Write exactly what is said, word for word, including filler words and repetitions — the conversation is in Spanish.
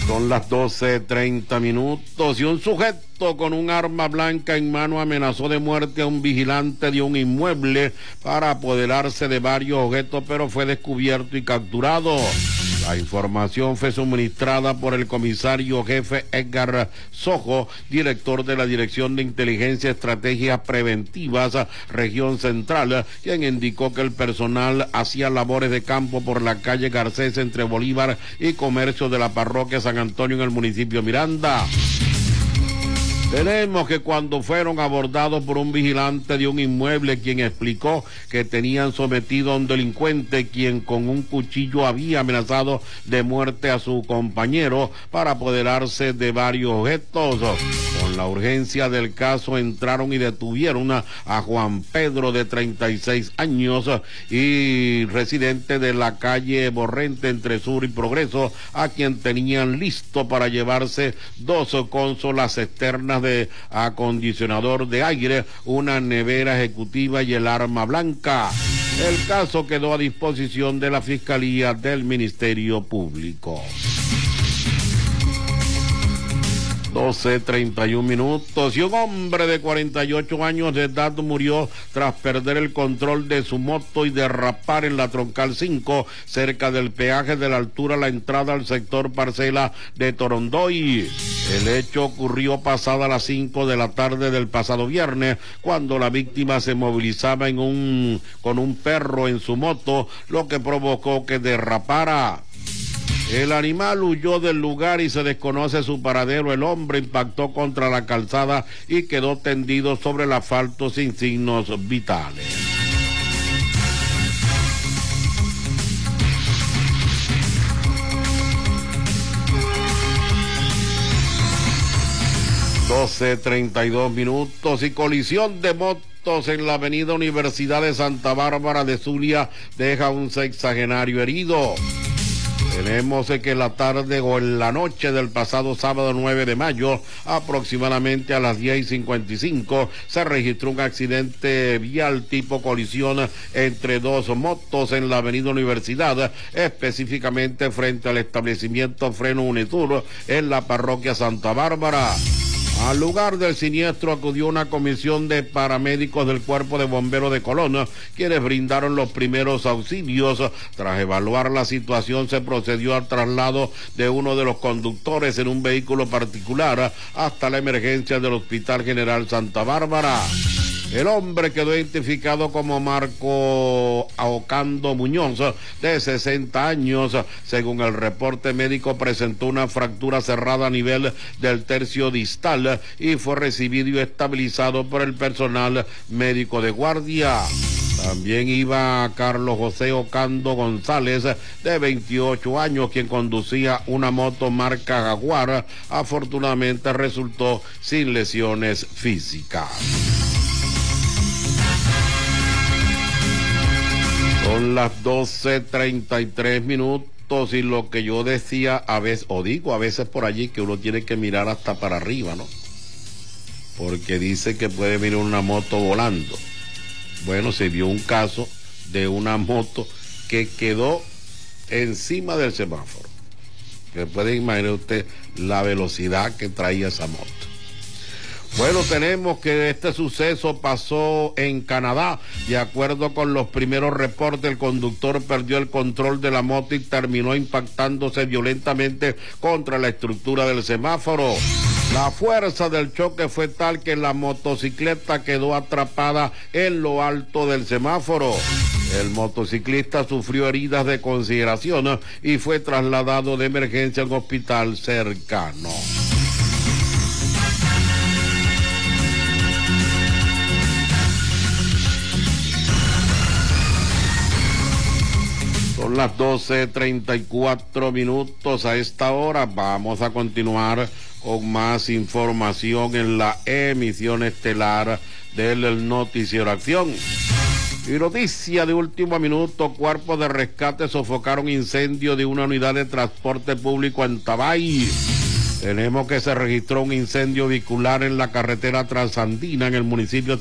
Son las doce treinta minutos y un sujeto con un arma blanca en mano amenazó de muerte a un vigilante de un inmueble para apoderarse de varios objetos, pero fue descubierto y capturado. La información fue suministrada por el comisario jefe Edgar Sojo, director de la Dirección de Inteligencia y Estrategias Preventivas, Región Central, quien indicó que el personal hacía labores de campo por la calle Garcés entre Bolívar y Comercio de la parroquia San Antonio en el municipio Miranda. Tenemos que cuando fueron abordados por un vigilante de un inmueble, quien explicó que tenían sometido a un delincuente quien con un cuchillo había amenazado de muerte a su compañero para apoderarse de varios objetos. Con la urgencia del caso entraron y detuvieron a, a Juan Pedro, de treinta y seis años y residente de la calle Borrente entre Sur y Progreso, a quien tenían listo para llevarse dos consolas externas de acondicionador de aire, una nevera ejecutiva y el arma blanca. El caso quedó a disposición de la Fiscalía del Ministerio Público. doce treinta y un minutos y un hombre de cuarenta y ocho años de edad murió tras perder el control de su moto y derrapar en la Troncal cinco cerca del peaje de la altura a la entrada al sector parcela de Torondoy. El hecho ocurrió pasada las cinco de la tarde del pasado viernes, cuando la víctima se movilizaba en un con un perro en su moto, lo que provocó que derrapara. El animal huyó del lugar y se desconoce su paradero. El hombre impactó contra la calzada y quedó tendido sobre el asfalto sin signos vitales. doce treinta y dos minutos y colisión de motos en la avenida Universidad de Santa Bárbara de Zulia deja un sexagenario herido. Tenemos que la tarde o en la noche del pasado sábado nueve de mayo, aproximadamente a las diez y cincuenta y cinco, se registró un accidente vial tipo colisión entre dos motos en la avenida Universidad, específicamente frente al establecimiento Freno Unisur en la parroquia Santa Bárbara. Al lugar del siniestro acudió una comisión de paramédicos del Cuerpo de Bomberos de Colón, quienes brindaron los primeros auxilios. Tras evaluar la situación, se procedió al traslado de uno de los conductores en un vehículo particular hasta la emergencia del Hospital General Santa Bárbara. El hombre quedó identificado como Marco Ocando Muñoz, de sesenta años. Según el reporte médico, presentó una fractura cerrada a nivel del tercio distal y fue recibido y estabilizado por el personal médico de guardia. También iba Carlos José Ocando González, de veintiocho años, quien conducía una moto marca Jaguar. Afortunadamente resultó sin lesiones físicas. Son las doce treinta y tres minutos y lo que yo decía a veces, o digo a veces por allí, que uno tiene que mirar hasta para arriba, ¿no? Porque dice que puede venir una moto volando. Bueno, se vio un caso de una moto que quedó encima del semáforo. Que puede imaginar usted la velocidad que traía esa moto. Bueno, tenemos que este suceso pasó en Canadá. De acuerdo con los primeros reportes, el conductor perdió el control de la moto y terminó impactándose violentamente contra la estructura del semáforo. La fuerza del choque fue tal que la motocicleta quedó atrapada en lo alto del semáforo. El motociclista sufrió heridas de consideración y fue trasladado de emergencia a un hospital cercano. Son las doce treinta y cuatro minutos a esta hora. Vamos a continuar con más información en la emisión estelar del Noticiero Acción. Y noticia de último minuto: cuerpos de rescate sofocaron incendio de una unidad de transporte público en Tabay. Tenemos que se registró un incendio vehicular en la carretera transandina en el municipio